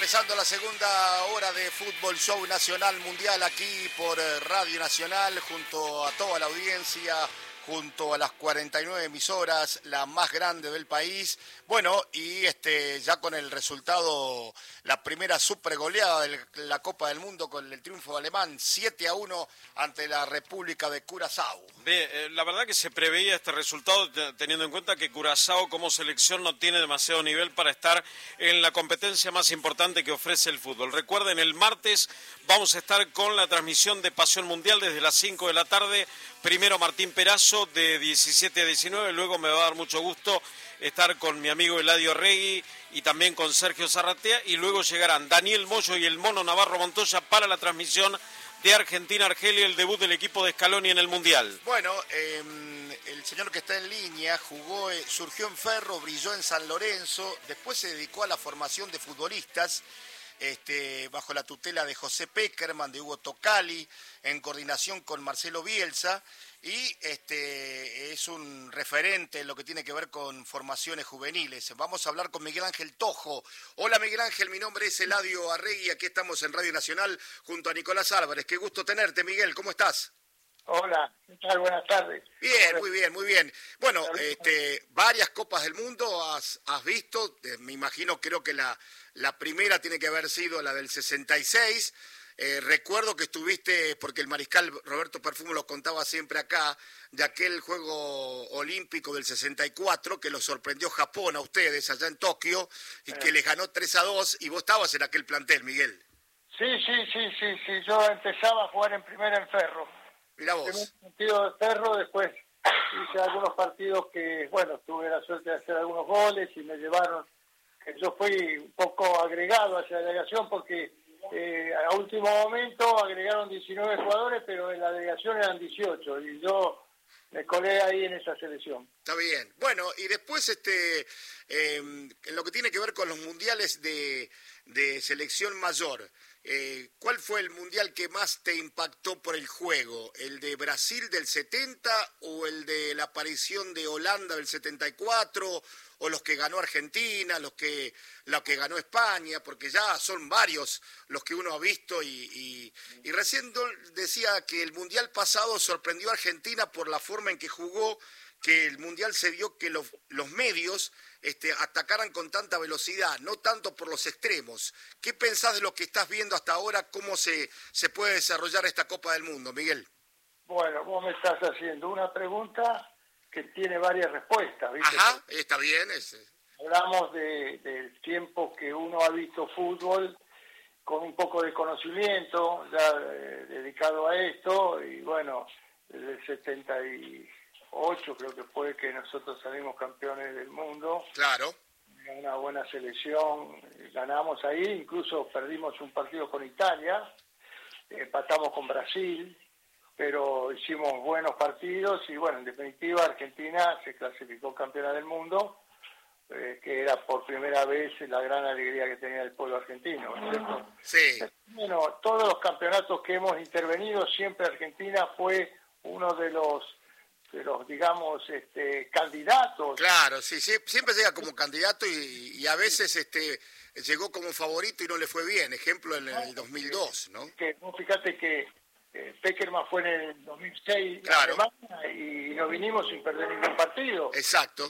Empezando la segunda hora de Fútbol Show Nacional Mundial aquí por Radio Nacional, junto a toda la audiencia, junto a las 49 emisoras, la más grande del país. Bueno, y ya con el resultado, la primera super goleada de la Copa del Mundo con el triunfo alemán, 7-1 ante la República de Curazao. Bien, la verdad que se preveía este resultado teniendo en cuenta que Curazao como selección no tiene demasiado nivel para estar en la competencia más importante que ofrece el fútbol. Recuerden, el martes vamos a estar con la transmisión de Pasión Mundial desde las 5 de la tarde. Primero Martín Perazo de 17 a 19, luego me va a dar mucho gusto estar con mi amigo Eladio Regui y también con Sergio Zarratea, y luego llegarán Daniel Moyo y el Mono Navarro Montoya para la transmisión de Argentina-Argelia, el debut del equipo de Scaloni en el Mundial. Bueno, el señor que está en línea jugó, surgió en Ferro, brilló en San Lorenzo, después se dedicó a la formación de futbolistas, bajo la tutela de José Peckerman, de Hugo Tocali, en coordinación con Marcelo Bielsa, y es un referente en lo que tiene que ver con formaciones juveniles. Vamos a hablar con Miguel Ángel Tojo. Hola Miguel Ángel, mi nombre es Eladio Arregui, aquí estamos en Radio Nacional junto a Nicolás Álvarez. Qué gusto tenerte, Miguel, ¿cómo estás? Hola, ¿qué tal? Buenas tardes. Bien, muy bien, muy bien. Bueno, varias Copas del Mundo has visto, me imagino, creo que la primera tiene que haber sido la del 66. Recuerdo que estuviste, porque el mariscal Roberto Perfumo lo contaba siempre acá, de aquel juego olímpico del 64, que lo sorprendió Japón a ustedes allá en Tokio, y que les ganó 3-2, y vos estabas en aquel plantel, Miguel. Sí, yo empezaba a jugar en primera en Ferro. Mirá vos. Primer partido de Ferro, después hice algunos partidos que, bueno, tuve la suerte de hacer algunos goles y me llevaron. Yo fui un poco agregado a esa delegación porque a último momento agregaron 19 jugadores, pero en la delegación eran 18 y yo me colé ahí en esa selección. Está bien. Bueno, y después en lo que tiene que ver con los mundiales de selección mayor, ¿cuál fue el mundial que más te impactó por el juego? ¿El de Brasil del 70 o el de la aparición de Holanda del 74 o los que ganó Argentina, lo que ganó España? Porque ya son varios los que uno ha visto y recién decía que el mundial pasado sorprendió a Argentina por la forma en que jugó, que el mundial se vio que los medios atacaran con tanta velocidad, no tanto por los extremos. ¿Qué pensás de lo que estás viendo hasta ahora? ¿Cómo se puede desarrollar esta Copa del Mundo, Miguel? Bueno, vos me estás haciendo una pregunta que tiene varias respuestas, ¿viste? Ajá, está bien. Hablamos del tiempo que uno ha visto fútbol con un poco de conocimiento, ya dedicado a esto, y bueno, desde el 78 creo que fue que nosotros salimos campeones del mundo. Claro. Una buena selección, ganamos ahí, incluso perdimos un partido con Italia, empatamos con Brasil, pero hicimos buenos partidos y bueno, en definitiva Argentina se clasificó campeona del mundo, que era por primera vez la gran alegría que tenía el pueblo argentino, ¿cierto? Sí. Bueno, todos los campeonatos que hemos intervenido, siempre Argentina fue uno de los digamos, candidatos. Claro, sí, siempre llega como candidato y a veces llegó como favorito y no le fue bien. Ejemplo en el 2002, ¿no? Fíjate que Peckerman fue en el 2006 claro. a Alemania y no vinimos sin perder ningún partido. Exacto.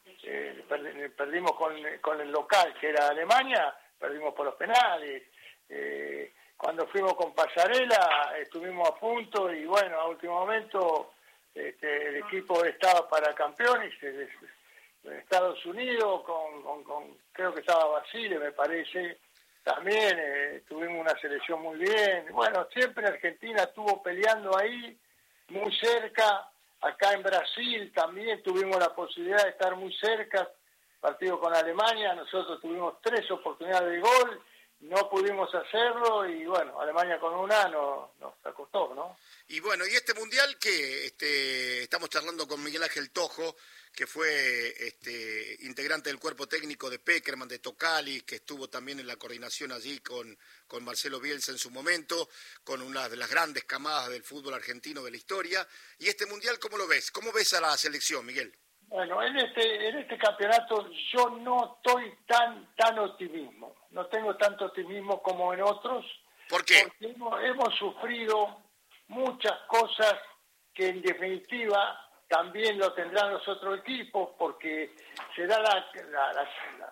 Perdimos con el local, que era Alemania, perdimos por los penales. Cuando fuimos con Pasarela estuvimos a punto y bueno, a último momento el equipo estaba para campeones. Estados Unidos con creo que estaba Basile, me parece. También tuvimos una selección muy bien. Bueno, siempre Argentina estuvo peleando ahí, muy cerca. Acá en Brasil también tuvimos la posibilidad de estar muy cerca. Partido con Alemania, nosotros tuvimos 3 oportunidades de gol, no pudimos hacerlo y bueno, Alemania con una nos acostó, ¿no? Y bueno, y este mundial que estamos charlando con Miguel Ángel Tojo, que fue integrante del cuerpo técnico de Peckerman, de Tocali, que estuvo también en la coordinación allí con Marcelo Bielsa en su momento, con una de las grandes camadas del fútbol argentino de la historia. Y este mundial, ¿cómo lo ves? ¿Cómo ves a la selección, Miguel? Bueno, en este campeonato yo no estoy tan optimismo, no tengo tanto optimismo como en otros. ¿Por qué? Porque hemos sufrido muchas cosas que en definitiva también lo tendrán los otros equipos, porque se da la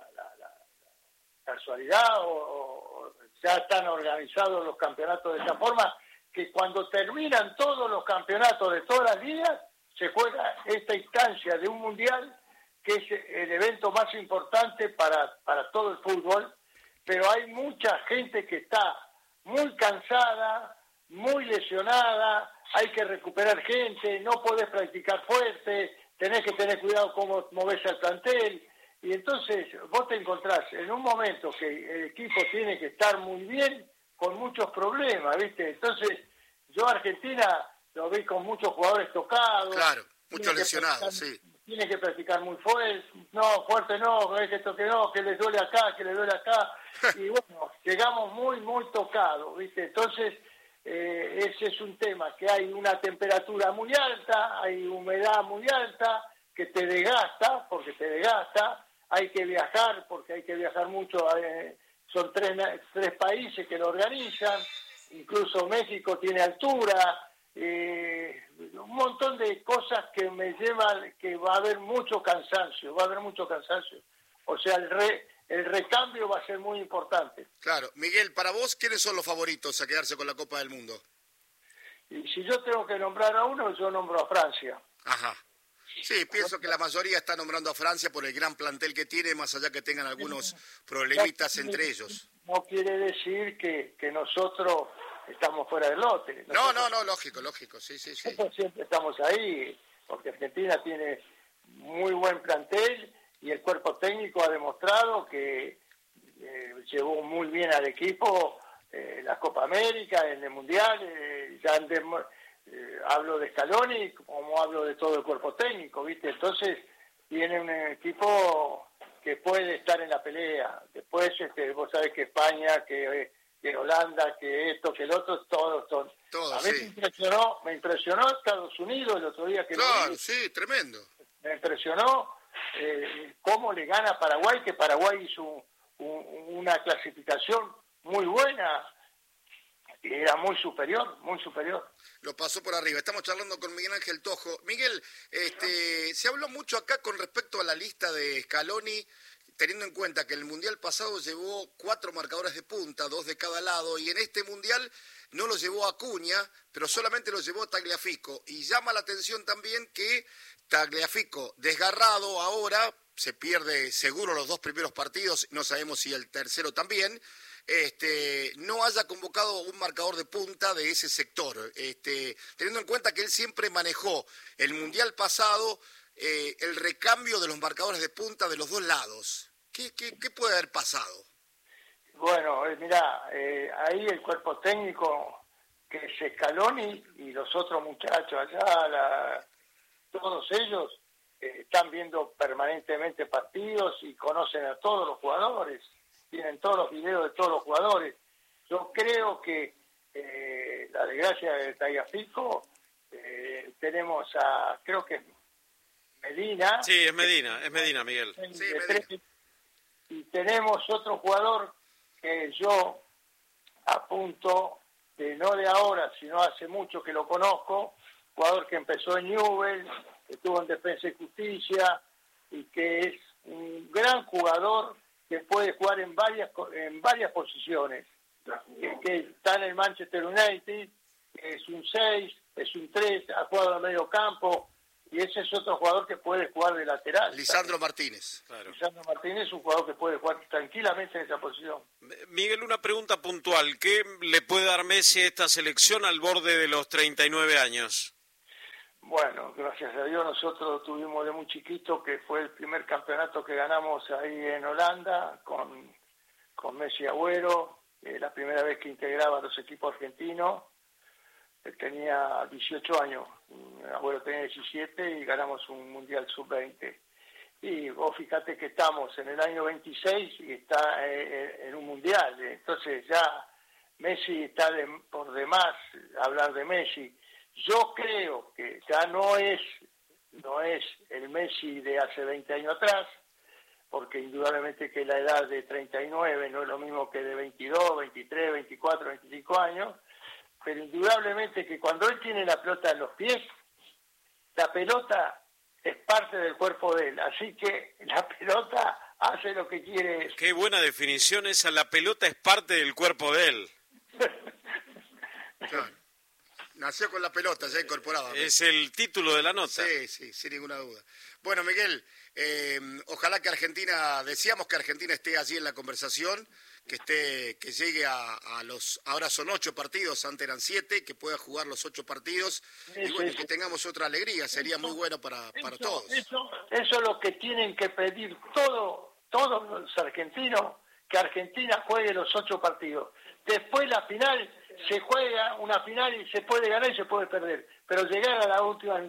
casualidad o ya están organizados los campeonatos de esa forma, que cuando terminan todos los campeonatos de todas las ligas, se juega esta instancia de un mundial, que es el evento más importante para todo el fútbol, pero hay mucha gente que está muy cansada, muy lesionada, hay que recuperar gente, no podés practicar fuerte, tenés que tener cuidado cómo movés al plantel, y entonces vos te encontrás en un momento que el equipo tiene que estar muy bien, con muchos problemas, ¿viste? Entonces, yo a Argentina lo vi con muchos jugadores tocados. Claro, muchos lesionados, sí. Tiene que practicar muy fuerte no, es que esto que no, que les duele acá, y bueno, llegamos muy tocados, ¿viste? Entonces, ese es un tema, que hay una temperatura muy alta, hay humedad muy alta, que te desgasta, hay que viajar, porque hay que viajar mucho, son tres países que lo organizan, incluso México tiene altura, un montón de cosas que me llevan, que va a haber mucho cansancio, o sea, el recambio va a ser muy importante. Claro. Miguel, para vos, ¿quiénes son los favoritos a quedarse con la Copa del Mundo? Y si yo tengo que nombrar a uno, yo nombro a Francia. Ajá. Sí, pienso que la mayoría está nombrando a Francia por el gran plantel que tiene, más allá que tengan algunos problemitas entre ellos. No quiere decir que nosotros estamos fuera del lote. No, lógico, sí. Nosotros siempre estamos ahí, porque Argentina tiene muy buen plantel y el cuerpo técnico ha demostrado que llevó muy bien al equipo la Copa América, en el Mundial, hablo de Scaloni como hablo de todo el cuerpo técnico, ¿viste? Entonces tiene un equipo que puede estar en la pelea. Después vos sabés que España, que Holanda, que esto, que el otro, todos son. A mí sí. me impresionó Estados Unidos el otro día que claro, sí, tremendo. Me impresionó cómo le gana a Paraguay, que Paraguay hizo una clasificación muy buena, era muy superior. Lo pasó por arriba. Estamos charlando con Miguel Ángel Tojo. Miguel, se habló mucho acá con respecto a la lista de Scaloni, teniendo en cuenta que el Mundial pasado llevó 4 marcadores de punta, 2 de cada lado, y en este Mundial no lo llevó Acuña, pero solamente lo llevó Tagliafico. Y llama la atención también que Tagliafico, desgarrado ahora, se pierde seguro los 2 primeros partidos, no sabemos si el tercero también, no haya convocado un marcador de punta de ese sector, teniendo en cuenta que él siempre manejó el Mundial pasado el recambio de los marcadores de punta de los 2 lados. ¿Qué puede haber pasado? Bueno, mirá, ahí el cuerpo técnico, que es Scaloni y los otros muchachos allá, todos ellos están viendo permanentemente partidos y conocen a todos los jugadores, tienen todos los videos de todos los jugadores. Yo creo que la desgracia de Tagliafico, tenemos creo que Medina. Sí, es Medina, Miguel. Sí, Medina. Y tenemos otro jugador que yo apunto, no de ahora, sino hace mucho que lo conozco, jugador que empezó en Newell's, que estuvo en Defensa y Justicia, y que es un gran jugador que puede jugar en varias posiciones, que está en el Manchester United, que es un 6, es un 3, ha jugado en medio campo, y ese es otro jugador que puede jugar de lateral. Lisandro Martínez. Claro. Lisandro Martínez es un jugador que puede jugar tranquilamente en esa posición. Miguel, una pregunta puntual. ¿Qué le puede dar Messi a esta selección al borde de los 39 años? Bueno, gracias a Dios nosotros tuvimos de muy chiquito, que fue el primer campeonato que ganamos ahí en Holanda con Messi Agüero, la primera vez que integraba a los equipos argentinos. Él tenía 18 años, Agüero tenía 17 y ganamos un Mundial Sub-20. Y vos fíjate que estamos en el año 26 y está en un Mundial, entonces ya Messi está por demás hablar de Messi. Yo creo que ya no es no es el Messi de hace 20 años atrás, porque indudablemente que la edad de 39 no es lo mismo que de 22, 23, 24, 25 años, pero indudablemente que cuando él tiene la pelota en los pies, la pelota es parte del cuerpo de él, así que la pelota hace lo que quiere. Qué buena definición esa, la pelota es parte del cuerpo de él. Claro. Nació con la pelota, ya incorporada. Es el título de la nota. Sí, sin ninguna duda. Bueno, Miguel, ojalá que Argentina, deseamos que Argentina esté allí en la conversación, que llegue a los, ahora son 8 partidos, antes eran 7, que pueda jugar los 8 partidos, y bueno, que tengamos otra alegría, sería muy bueno para todos. Eso es lo que tienen que pedir todos los argentinos, que Argentina juegue los 8 partidos. Después la final, se juega una final y se puede ganar y se puede perder, pero llegar a la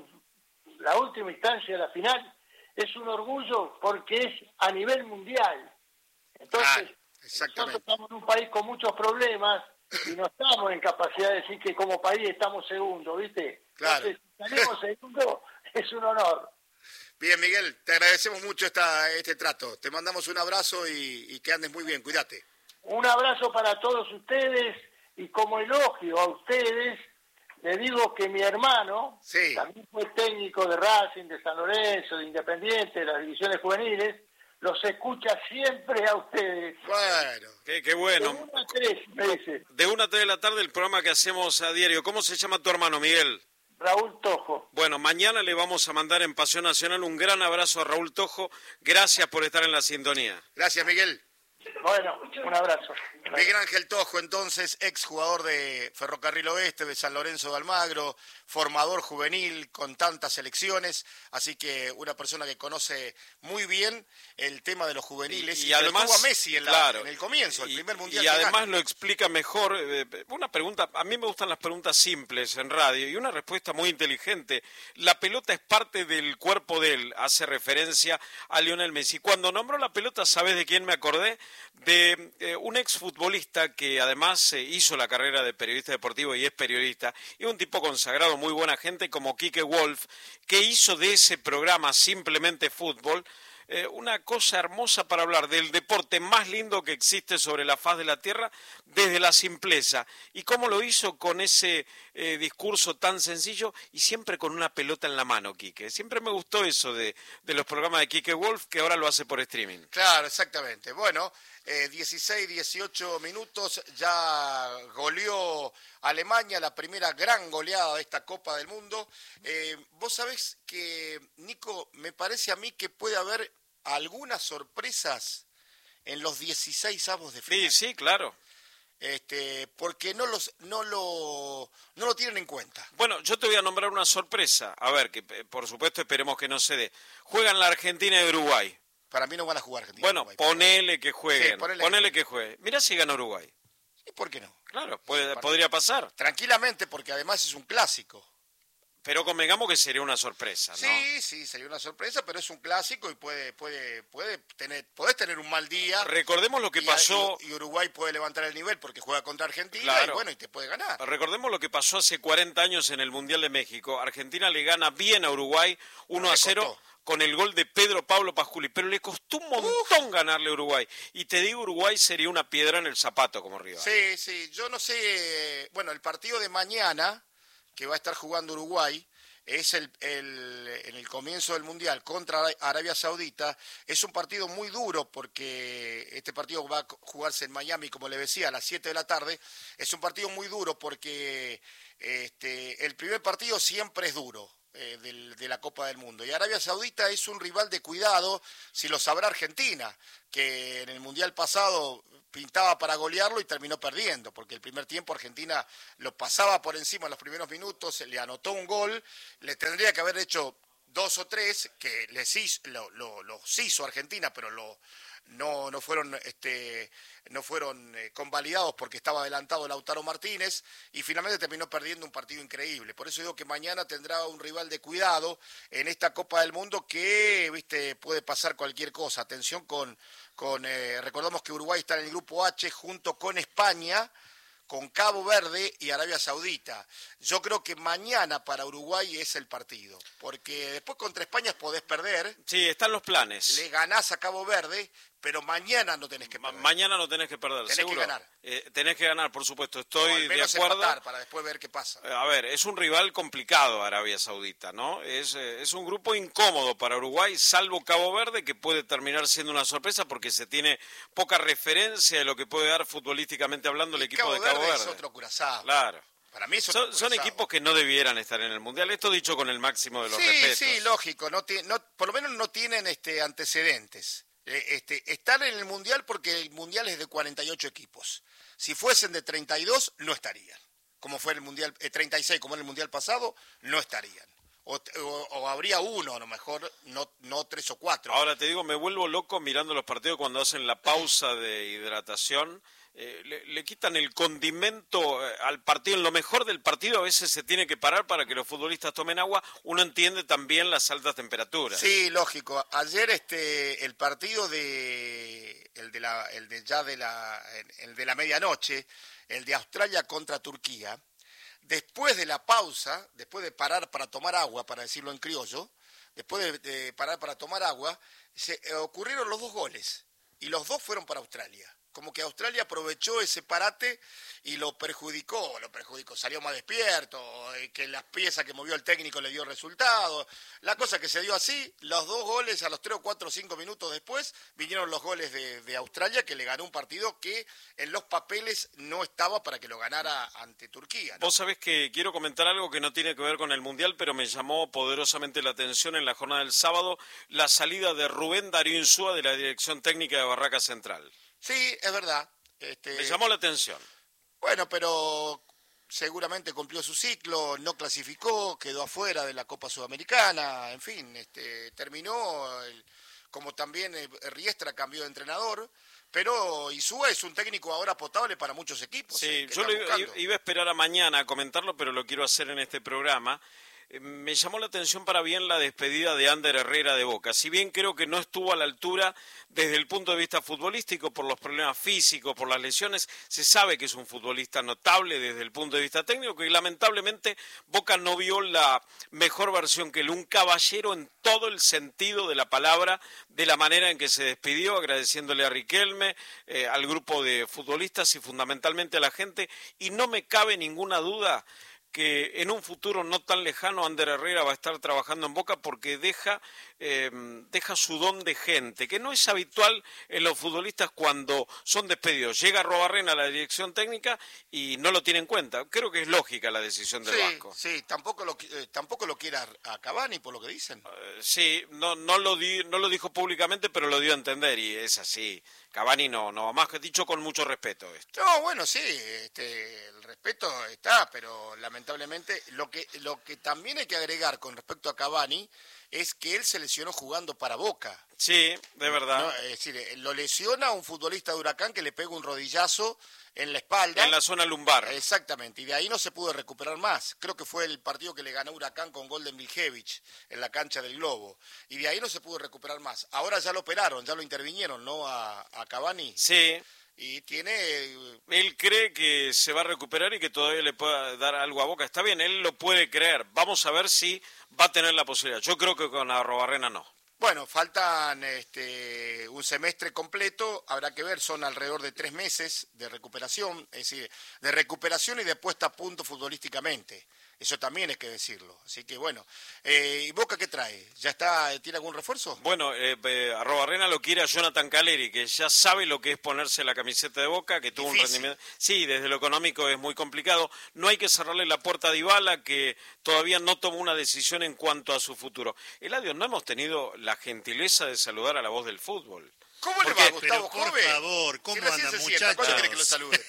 última instancia de la final es un orgullo porque es a nivel mundial. Entonces, nosotros estamos en un país con muchos problemas y no estamos en capacidad de decir que como país estamos segundos, ¿viste? Claro. Entonces, si salimos segundos, es un honor. Bien, Miguel, te agradecemos mucho este trato. Te mandamos un abrazo y que andes muy bien, cuídate. Un abrazo para todos ustedes y como elogio a ustedes, le digo que mi hermano, también fue técnico de Racing, de San Lorenzo, de Independiente, de las divisiones juveniles, los escucha siempre a ustedes. Bueno, qué bueno. De 1 a 3, me dice. De 1 a 3 de la tarde el programa que hacemos a diario. ¿Cómo se llama tu hermano, Miguel? Raúl Tojo. Bueno, mañana le vamos a mandar en Pasión Nacional un gran abrazo a Raúl Tojo. Gracias por estar en la sintonía. Gracias, Miguel. Bueno, un abrazo. Miguel Ángel Tojo, entonces, ex jugador de Ferrocarril Oeste, de San Lorenzo de Almagro, formador juvenil con tantas selecciones, así que una persona que conoce muy bien el tema de los juveniles y además tuvo a Messi en el comienzo, el primer mundial. Y además lo explica mejor. Una pregunta, a mí me gustan las preguntas simples en radio y una respuesta muy inteligente. La pelota es parte del cuerpo de él, hace referencia a Lionel Messi. Cuando nombró la pelota, ¿sabes de quién me acordé? De un exfutbolista que además hizo la carrera de periodista deportivo y es periodista, y un tipo consagrado, muy buena gente, como Quique Wolf, que hizo de ese programa Simplemente Fútbol una cosa hermosa para hablar del deporte más lindo que existe sobre la faz de la tierra desde la simpleza. Y cómo lo hizo con ese discurso tan sencillo y siempre con una pelota en la mano, Quique. Siempre me gustó eso de los programas de Quique Wolf, que ahora lo hace por streaming. Claro, exactamente. Bueno, 16, 18 minutos, ya goleó Alemania, la primera gran goleada de esta Copa del Mundo. Vos sabés que, Nico, me parece a mí que puede haber algunas sorpresas en los 16avos de final. Sí, claro. Porque no lo tienen en cuenta. Bueno, yo te voy a nombrar una sorpresa. A ver, que por supuesto esperemos que no se dé. Juegan la Argentina y Uruguay. Para mí no van a jugar Argentina. Bueno, Uruguay, ponele que jueguen. Sí, ponele que juegue. Mirá si gana Uruguay. ¿Y por qué no? Claro, podría pasar. Tranquilamente, porque además es un clásico. Pero convengamos que sería una sorpresa, ¿no? Sí, sería una sorpresa, pero es un clásico y podés tener un mal día. Recordemos lo que pasó. Y Uruguay puede levantar el nivel porque juega contra Argentina, claro. Y bueno, y te puede ganar. Recordemos lo que pasó hace 40 años en el Mundial de México. Argentina le gana bien a Uruguay 1-0 con el gol de Pedro Pablo Pasculi, pero le costó un montón ganarle a Uruguay. Y te digo, Uruguay sería una piedra en el zapato como rival. Sí, yo no sé, bueno, el partido de mañana que va a estar jugando Uruguay es en el comienzo del Mundial contra Arabia Saudita. Es un partido muy duro porque este partido va a jugarse en Miami, como le decía, a las 7 de la tarde. Es un partido muy duro porque el primer partido siempre es duro. De la Copa del Mundo. Y Arabia Saudita es un rival de cuidado, si lo sabrá Argentina, que en el Mundial pasado pintaba para golearlo y terminó perdiendo, porque el primer tiempo Argentina lo pasaba por encima en los primeros minutos, le anotó un gol, le tendría que haber hecho 2 o 3, que los hizo Argentina, pero no fueron convalidados porque estaba adelantado Lautaro Martínez y finalmente terminó perdiendo un partido increíble. Por eso digo que mañana tendrá un rival de cuidado en esta Copa del Mundo que puede pasar cualquier cosa. Atención recordamos que Uruguay está en el grupo H junto con España con Cabo Verde y Arabia Saudita. Yo creo que mañana para Uruguay es el partido, porque después contra España podés perder. Sí, están los planes. Le ganás a Cabo Verde, pero mañana no tenés que perder. Mañana no tenés que perder, tenés seguro. Que ganar. Tenés que ganar, por supuesto, estoy o al menos de acuerdo. Empatar para después ver qué pasa. A ver, es un rival complicado Arabia Saudita, ¿no? Es un grupo incómodo para Uruguay, salvo Cabo Verde, que puede terminar siendo una sorpresa porque se tiene poca referencia de lo que puede dar futbolísticamente hablando el equipo de Cabo Verde. Es otro Curazao. Claro. Para mí son equipos que no debieran estar en el Mundial. Esto dicho con el máximo de los respetos. Sí, lógico. Por lo menos no tienen antecedentes. Están en el Mundial porque el Mundial es de 48 equipos. Si fuesen de 32, no estarían. Como fue el Mundial, 36, como en el Mundial pasado, no estarían. O habría uno, a lo mejor, no 3 o 4. Ahora te digo, me vuelvo loco mirando los partidos cuando hacen la pausa de hidratación. Le quitan el condimento al partido. En lo mejor del partido a veces se tiene que parar para que los futbolistas tomen agua. Uno entiende también las altas temperaturas. Sí, lógico. Ayer el partido el de la medianoche, el de Australia contra Turquía, después de la pausa, después de parar para tomar agua, para decirlo en criollo, después de parar para tomar agua, se ocurrieron los 2 goles y los 2 fueron para Australia. Como que Australia aprovechó ese parate y lo perjudicó, salió más despierto, que las piezas que movió el técnico le dio resultado. La cosa que se dio así, los 2 goles a los 3 o 4 o 5 minutos después, vinieron los goles de Australia, que le ganó un partido que en los papeles no estaba para que lo ganara ante Turquía, ¿no? Vos sabés que quiero comentar algo que no tiene que ver con el Mundial, pero me llamó poderosamente la atención en la jornada del sábado, la salida de Rubén Darío Insúa de la dirección técnica de Barraca Central. Sí, es verdad. Me llamó la atención. Bueno, pero seguramente cumplió su ciclo, no clasificó, quedó afuera de la Copa Sudamericana, en fin, terminó, como también Riestra cambió de entrenador, pero Insúa es un técnico ahora potable para muchos equipos. Sí, yo iba a esperar a mañana a comentarlo, pero lo quiero hacer en este programa. Me llamó la atención para bien la despedida de Ander Herrera de Boca. Si bien creo que no estuvo a la altura desde el punto de vista futbolístico por los problemas físicos, por las lesiones, se sabe que es un futbolista notable desde el punto de vista técnico y lamentablemente Boca no vio la mejor versión que él, un caballero en todo el sentido de la palabra, de la manera en que se despidió, agradeciéndole a Riquelme, al grupo de futbolistas y fundamentalmente a la gente, y no me cabe ninguna duda que en un futuro no tan lejano Ander Herrera va a estar trabajando en Boca porque deja su don de gente, que no es habitual en los futbolistas cuando son despedidos. Llega Arrobarrena a la dirección técnica y no lo tiene en cuenta. Creo que es lógica la decisión del Vasco. Sí, tampoco lo quiere a Cavani, por lo que dicen. Sí, no lo dijo públicamente, pero lo dio a entender y es así. Cavani no, más que dicho con mucho respeto esto. No, bueno, sí, el respeto está, pero lamentablemente lo que también hay que agregar con respecto a Cavani es que él se lesionó jugando para Boca. Sí, de verdad. No, es decir, lo lesiona un futbolista de Huracán que le pega un rodillazo en la espalda. En la zona lumbar. Exactamente, y de ahí no se pudo recuperar más. Creo que fue el partido que le ganó Huracán con gol de Miljevich en la cancha del Globo. Y de ahí no se pudo recuperar más. Ahora ya lo operaron, ya lo intervinieron, ¿no? A Cavani. Sí. Y tiene... Él cree que se va a recuperar y que todavía le pueda dar algo a Boca. Está bien, él lo puede creer. Vamos a ver si va a tener la posibilidad. Yo creo que con Arrobarrena no. Bueno, faltan un semestre completo, habrá que ver, son alrededor de 3 meses de recuperación, es decir, de recuperación y de puesta a punto futbolísticamente. Eso también hay que decirlo. Así que bueno, ¿y Boca qué trae? ¿Tiene algún refuerzo? Bueno, Arrobarrena lo quiere a Jonathan Caleri, que ya sabe lo que es ponerse la camiseta de Boca, que tuvo un rendimiento... Sí, desde lo económico es muy complicado. No hay que cerrarle la puerta a Dybala, que todavía no tomó una decisión en cuanto a su futuro. Eladio, no hemos tenido la gentileza de saludar a la voz del fútbol. ¿Cómo le va, Gustavo Jove? Por favor, ¿cómo andan, muchachos? ¿Cuándo quiere que lo salude?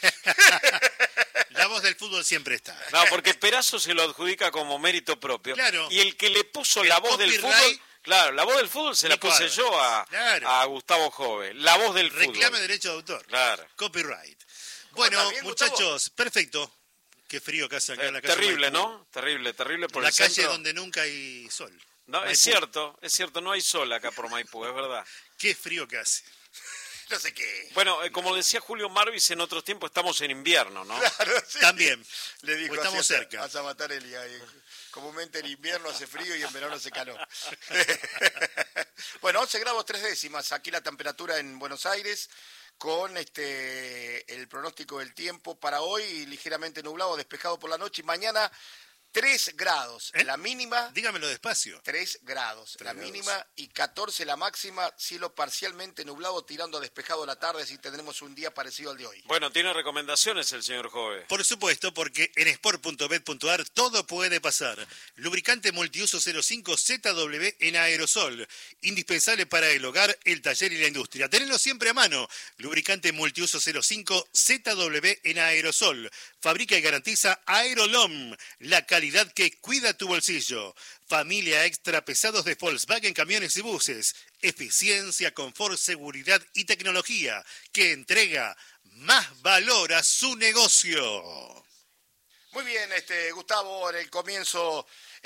La voz del fútbol siempre está. No, porque Perazo se lo adjudica como mérito propio. Claro. Y el que le puso la voz del fútbol... Claro, la voz del fútbol se la puse yo a Gustavo Jove. La voz del fútbol. Reclame derecho de autor. Claro. Copyright. Bueno, bien, muchachos, Gustavo? Perfecto. Qué frío que hace acá en la calle. Terrible, Maipú. ¿no? Terrible por la el calle centro. donde nunca hay sol. No, Maipú. es cierto, no hay sol acá por Maipú, es verdad. Qué frío que hace. no sé qué. Bueno, como decía Julio Marvis, en otros tiempos estamos en invierno, ¿no? Claro, sí. También. Le dijo Pues estamos así cerca. a Zabatarelli. Comúnmente en invierno hace frío y en verano hace calor. Bueno, 11 grados 3 décimas. Aquí la temperatura en Buenos Aires, con el pronóstico del tiempo para hoy, ligeramente nublado, despejado por la noche, y mañana 3 grados. La mínima, Dígamelo despacio. 3 grados. 3 La grados. mínima y 14 la máxima, cielo parcialmente nublado, tirando a despejado la tarde, así tendremos un día parecido al de hoy. Bueno, tiene recomendaciones el señor Jove. Por supuesto, porque en sport.bet.ar todo puede pasar. Lubricante multiuso 05 ZW en aerosol. Indispensable para el hogar, el taller y la industria. Tenelo siempre a mano. Lubricante multiuso 05 ZW en aerosol. Fabrica y garantiza Aerolom. La calidad que cuida tu bolsillo. Familia extra pesados de Volkswagen Camiones y Buses. Eficiencia, confort, seguridad y tecnología que entrega más valor a su negocio. Muy bien, Gustavo, en el comienzo,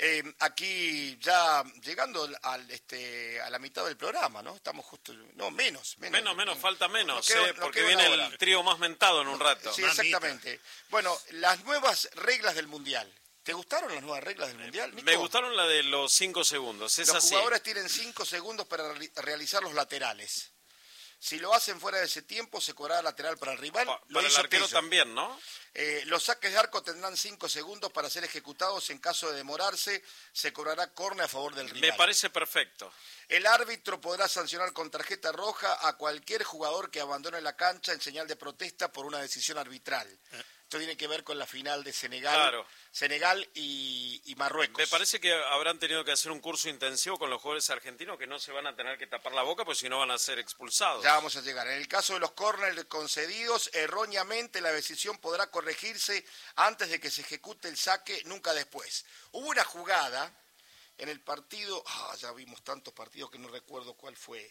aquí ya llegando a la mitad del programa, ¿no? Estamos justo, no, menos, Falta menos, Nos queda porque una viene hora. el trío más mentado en un rato. Sí, Mamita. exactamente. Bueno, las nuevas reglas del Mundial. ¿Te gustaron las nuevas reglas del Mundial, Nico? Me gustaron la de los 5 segundos, es Los así. jugadores tienen 5 segundos para realizar los laterales. Si lo hacen fuera de ese tiempo, se cobrará lateral para el rival. Lo Para el hizo arquero Tello. también, ¿no? Los saques de arco tendrán 5 segundos para ser ejecutados. En caso de demorarse, se cobrará córner a favor del rival. Me parece perfecto. El árbitro podrá sancionar con tarjeta roja a cualquier jugador que abandone la cancha en señal de protesta por una decisión arbitral. Esto tiene que ver con la final de Senegal y Marruecos. Me parece que habrán tenido que hacer un curso intensivo con los jugadores argentinos que no se van a tener que tapar la boca, pues si no van a ser expulsados. Ya vamos a llegar. En el caso de los córneres concedidos, erróneamente la decisión podrá corregirse antes de que se ejecute el saque, nunca después. Hubo una jugada en el partido, ya vimos tantos partidos que no recuerdo cuál fue,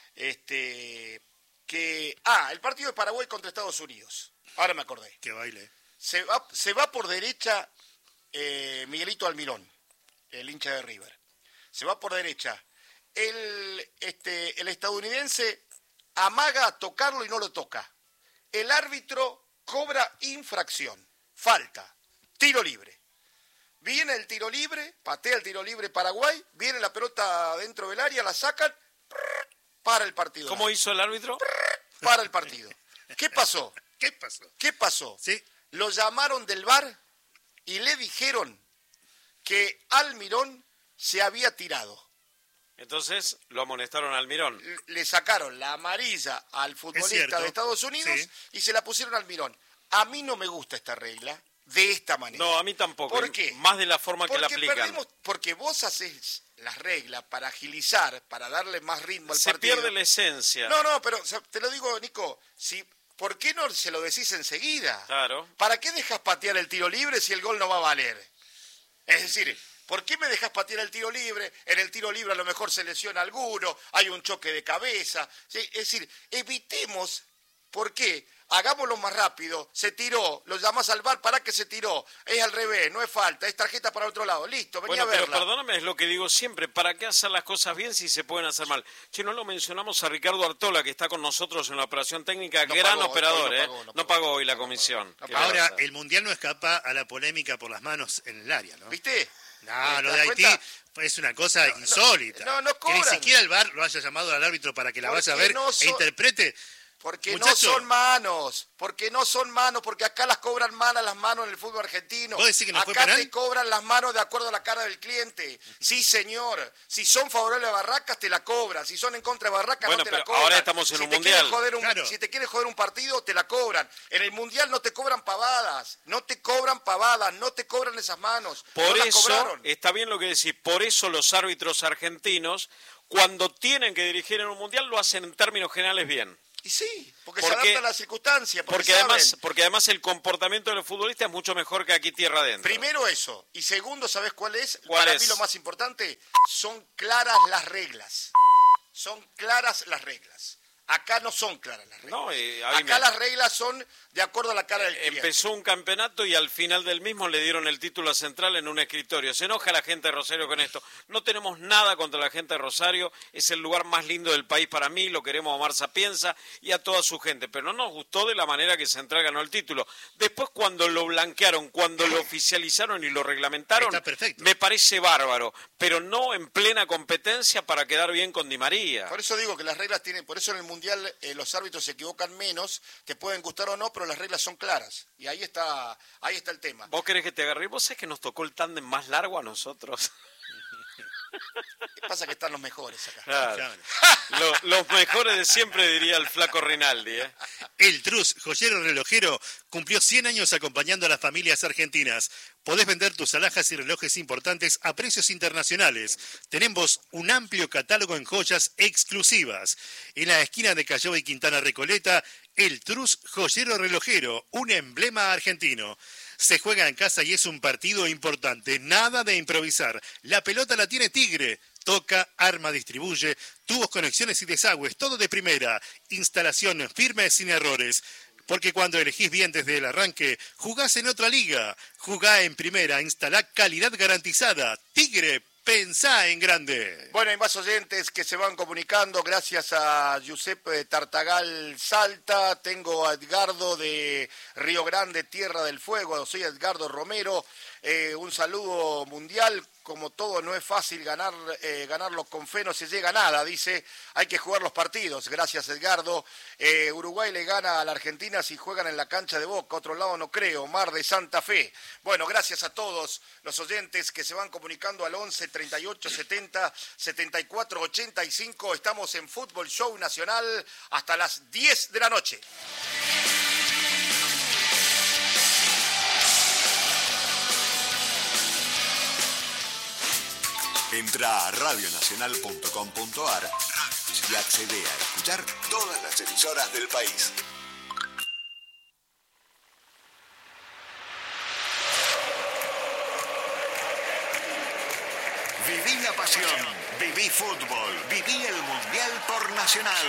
el partido de Paraguay contra Estados Unidos. Ahora me acordé. Que baile. Se va por derecha Miguelito Almirón, el hincha de River. Se va por derecha. El estadounidense amaga a tocarlo y no lo toca. El árbitro cobra infracción, falta, tiro libre. Viene el tiro libre, patea el tiro libre Paraguay, viene la pelota dentro del área, la sacan, para el partido. ¿Cómo hizo el árbitro? Para el partido. ¿Qué pasó? ¿Qué pasó? Sí. Lo llamaron del VAR y le dijeron que Almirón se había tirado. Entonces lo amonestaron a Almirón. Le sacaron la amarilla al futbolista de Estados Unidos, sí, y se la pusieron a Almirón. A mí no me gusta esta regla de esta manera. No, a mí tampoco. ¿Por qué? Más de la forma que la aplican. Porque vos haces las reglas para agilizar, para darle más ritmo al Se partido. pierde la esencia. No, pero te lo digo, Nico, ¿por qué no se lo decís enseguida? Claro. ¿Para qué dejas patear el tiro libre si el gol no va a valer? Es decir, ¿por qué me dejas patear el tiro libre? En el tiro libre a lo mejor se lesiona alguno, hay un choque de cabeza. ¿Sí? Es decir, evitemos, ¿por qué? Hagámoslo más rápido, se tiró, lo llamás al VAR, ¿para qué se tiró? Es al revés, no es falta, es tarjeta para otro lado, listo, vení a verla. Pero perdóname, es lo que digo siempre, ¿para qué hacer las cosas bien si se pueden hacer mal? Che, no lo mencionamos a Ricardo Artola, que está con nosotros en la operación técnica, gran operador, no pagó hoy la comisión. Ahora, el Mundial no escapa a la polémica por las manos en el área, ¿no? ¿Viste? No, lo ¿Te de das Haití cuenta? es una cosa insólita. No que ni cobran. siquiera el VAR lo haya llamado al árbitro para que la vaya a ver e interprete. Porque Muchacho, no son manos, porque acá las cobran malas las manos en el fútbol argentino. ¿Vos decís que no fue acá penal? te cobran las manos de acuerdo a la cara del cliente. Sí, señor. Si son favorables a Barracas, te la cobran. Si son en contra de Barracas, bueno, no te la pero cobran. ahora estamos en un mundial. Claro. Si te quieres joder un partido, te la cobran. En el mundial no te cobran pavadas, no te cobran esas manos. Por no las eso, cobraron. está bien lo que decís, por eso los árbitros argentinos, cuando tienen que dirigir en un mundial, lo hacen en términos generales bien. Y sí, porque se adaptan a las circunstancias. Porque además el comportamiento de los futbolistas es mucho mejor que aquí tierra adentro. Primero eso. Y segundo, ¿sabes cuál es? ¿Cuál Para es? mí lo más importante, son claras las reglas. Son claras las reglas. Acá no son claras las reglas. No, acá las reglas son de acuerdo a la cara del cliente. Empezó un campeonato y al final del mismo le dieron el título a Central en un escritorio. Se enoja la gente de Rosario con esto. No tenemos nada contra la gente de Rosario. Es el lugar más lindo del país para mí. Lo queremos a Omar Sapienza y a toda su gente. Pero no nos gustó de la manera que Central ganó el título. Después, cuando lo blanquearon, cuando lo oficializaron y lo reglamentaron, me parece bárbaro. Pero no en plena competencia para quedar bien con Di María. Por eso digo que las reglas tienen, por eso en el Mundial los árbitros se equivocan menos, te pueden gustar o no, pero las reglas son claras. Y ahí está el tema. ¿Vos querés que te agarre? ¿Vos sabés que nos tocó el tándem más largo a nosotros? Pasa que están los mejores acá. Claro. Los mejores de siempre, diría el flaco Rinaldi. El Trus, joyero relojero, cumplió 100 años acompañando a las familias argentinas. Podés vender tus alhajas y relojes importantes a precios internacionales. Tenemos un amplio catálogo en joyas exclusivas. En la esquina de Callao y Quintana Recoleta, el Trus, joyero relojero, un emblema argentino. Se juega en casa y es un partido importante. Nada de improvisar. La pelota la tiene Tigre. Toca, arma, distribuye, tubos, conexiones y desagües. Todo de primera. Instalación firme sin errores. Porque cuando elegís bien desde el arranque, jugás en otra liga. Jugá en primera. Instalá calidad garantizada. Tigre. Pensá en grande. Bueno, hay más oyentes que se van comunicando. Gracias a Giuseppe de Tartagal Salta. Tengo a Edgardo de Río Grande, Tierra del Fuego. Soy Edgardo Romero. Un saludo mundial. Como todo, no es fácil ganarlo con fe, no se llega a nada. Dice, hay que jugar los partidos. Gracias, Edgardo. Uruguay le gana a la Argentina si juegan en la cancha de Boca. Otro lado no creo. Mar de Santa Fe. Bueno, gracias a todos los oyentes que se van comunicando al 11 38 70 74 85. Estamos en Fútbol Show Nacional hasta las 10 de la noche. Entra a radionacional.com.ar y accede a escuchar todas las emisoras del país. Viví la pasión, viví fútbol, viví el Mundial por Nacional.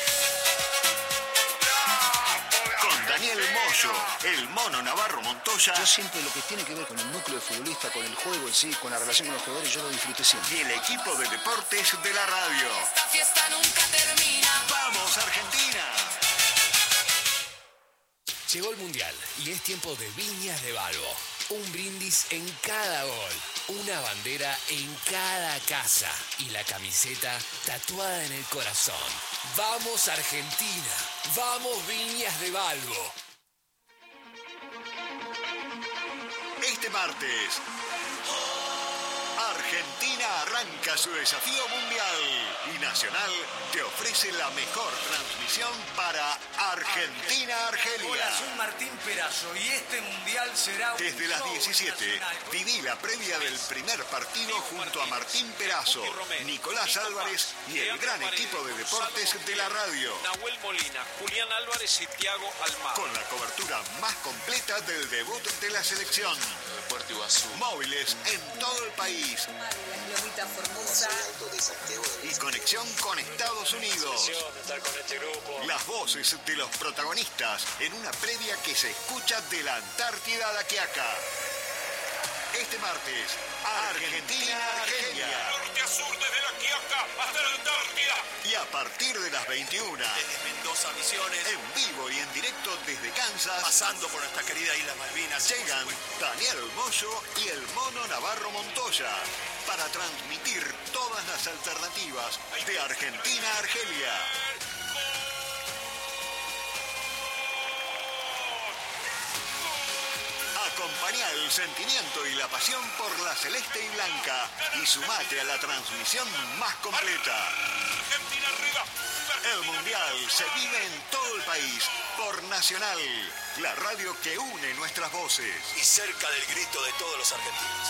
Con Daniel Moyo, el Mono Navarro Montoya. Yo siempre lo que tiene que ver con el núcleo de futbolista, con el juego en sí, con la relación con los jugadores, yo lo disfruté siempre. Y el equipo de deportes de la radio. Esta fiesta nunca termina. ¡Vamos, Argentina! Llegó el Mundial y es tiempo de Viñas de Balbo. Un brindis en cada gol, una bandera en cada casa y la camiseta tatuada en el corazón. ¡Vamos, Argentina! ¡Vamos, Viñas de Balbo! Este martes, Argentina arranca su desafío mundial y Nacional te ofrece la mejor transmisión para Argentina-Argelia. Hola, soy Martín Perazo y este mundial será un Desde las show 17, nacional. viví la previa del primer partido junto a Martín Perazo, Nicolás Álvarez y el gran equipo de deportes de la radio. Nahuel Molina, Julián Álvarez y Thiago Almada. Con la cobertura más completa del debut de la selección. Móviles en todo el país. Y conexión con Estados Unidos. Las voces de los protagonistas en una previa que se escucha de la Antártida a la Quiaca. Este martes, Argentina-Argelia. Norte a sur desde la Quiaca hasta la Antártida. Y a partir de las 21. Desde Mendoza, Misiones. En vivo y en directo desde Kansas. Pasando por nuestra querida isla Malvinas. Llegan Daniel Moyo y el Mono Navarro Montoya. Para transmitir todas las alternativas de Argentina a Argelia. Acompañá el sentimiento y la pasión por la celeste y blanca y sumate a la transmisión más completa. Argentina arriba. El Mundial se vive en todo el país por Nacional, la radio que une nuestras voces. Y cerca del grito de todos los argentinos.